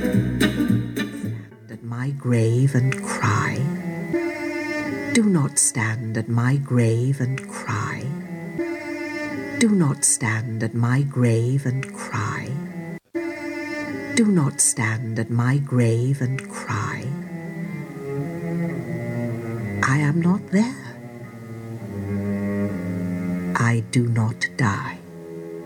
At my grave and cry. Do not stand at my grave and cry. Do not stand at my grave and cry. Do not stand at my grave and cry. I am not there. I do not die.